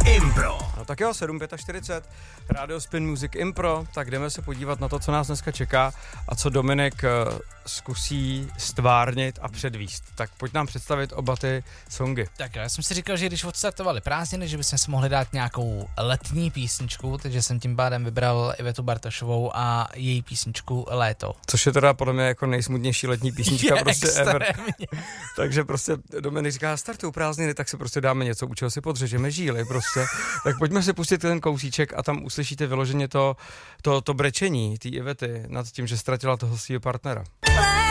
Impro. No tak jo, 7:45, Radio Spin Music Impro, tak jdeme se podívat na to, co nás dneska čeká a co Dominik zkusí stvárnit a předvíst. Tak pojď nám představit oba ty songy. Tak já jsem si říkal, že když odstartovali prázdniny, že bychom si mohli dát nějakou letní písničku, takže jsem tím pádem vybral Ivetu Bartošovou a její písničku Léto. Což je teda podle mě jako nejsmutnější letní písnička prostě ever. Takže prostě Dominik říká, startují prázdniny, tak si prostě dáme něco, u čeho si podřežeme žíly prostě. Tak pojďme si pustit ten kousíček a tam uslyšíte vyloženě to brečení té Ivety nad tím, že ztratila toho svého partnera.